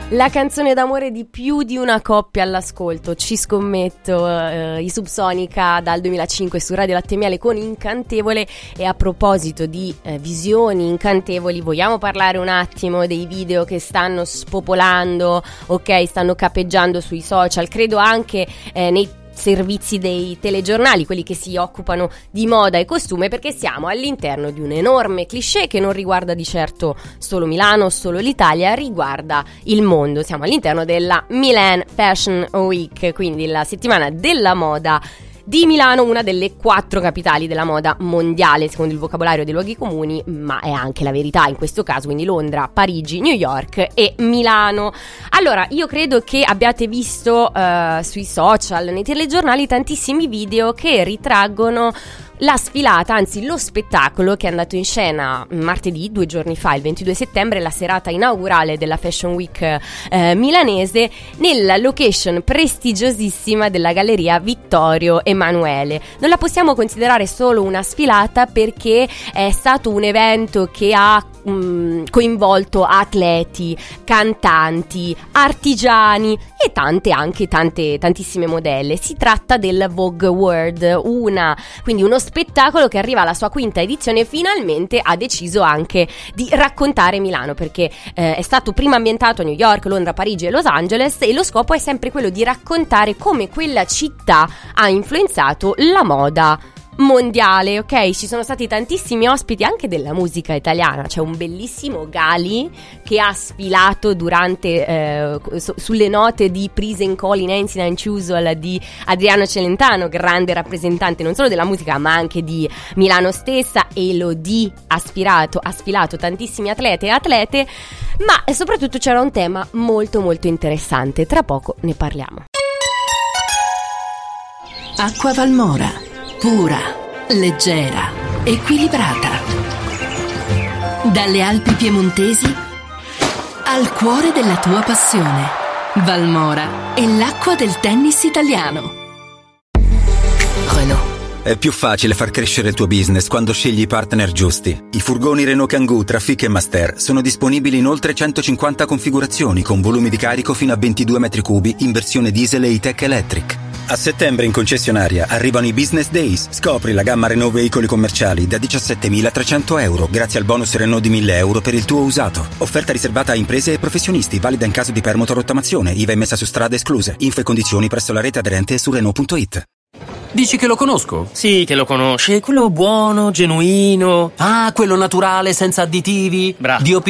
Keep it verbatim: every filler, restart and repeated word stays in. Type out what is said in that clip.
La canzone d'amore di più di una coppia all'ascolto, ci scommetto, eh, i Subsonica dal duemilacinque su Radio Latte e Miele con Incantevole. E a proposito di eh, visioni incantevoli, vogliamo parlare un attimo dei video che stanno spopolando, ok, stanno capeggiando sui social, credo anche eh, nei servizi dei telegiornali, quelli che si occupano di moda e costume, perché siamo all'interno di un enorme cliché che non riguarda di certo solo Milano, solo l'Italia, riguarda il mondo. Siamo all'interno della Milan Fashion Week, quindi la settimana della moda di Milano, una delle quattro capitali della moda mondiale secondo il vocabolario dei luoghi comuni, ma è anche la verità in questo caso, quindi Londra, Parigi, New York e Milano. Allora, io credo che abbiate visto uh, sui social, nei telegiornali, tantissimi video che ritraggono la sfilata, anzi lo spettacolo che è andato in scena martedì, due giorni fa, il ventidue settembre, la serata inaugurale della Fashion Week eh, milanese, nella location prestigiosissima della Galleria Vittorio Emanuele. Non la possiamo considerare solo una sfilata perché è stato un evento che ha mh, coinvolto atleti, cantanti, artigiani e tante anche tante tantissime modelle. Si tratta del Vogue World, una quindi uno spettacolo che arriva alla sua quinta edizione e finalmente ha deciso anche di raccontare Milano, perché eh, è stato prima ambientato a New York, Londra, Parigi e Los Angeles, e lo scopo è sempre quello di raccontare come quella città ha influenzato la moda mondiale, ok? Ci sono stati tantissimi ospiti anche della musica italiana. C'è un bellissimo Gali che ha sfilato durante eh, su, sulle note di Prise and Call in Nancy Nine Usual di Adriano Celentano, grande rappresentante non solo della musica ma anche di Milano stessa. Elodie ha sfilato, ha sfilato tantissimi atlete e atlete, ma soprattutto c'era un tema molto molto interessante. Tra poco ne parliamo. Acqua Valmora, pura, leggera, equilibrata. Dalle Alpi piemontesi al cuore della tua passione. Valmora è l'acqua del tennis italiano. Renault. È più facile far crescere il tuo business quando scegli i partner giusti. I furgoni Renault Kangoo, Trafic e Master sono disponibili in oltre centocinquanta configurazioni con volumi di carico fino a ventidue metri cubi in versione diesel e E-Tech Electric. A settembre in concessionaria arrivano i Business Days. Scopri la gamma Renault veicoli commerciali da diciassettemilatrecento euro grazie al bonus Renault di mille euro per il tuo usato. Offerta riservata a imprese e professionisti, valida in caso di permuta o rottamazione. I V A immessa su strade escluse. Info e condizioni presso la rete aderente su Renault punto it. Dici che lo conosco? Sì, che lo conosci. Quello buono, genuino. Ah, quello naturale, senza additivi. Bravo. D O P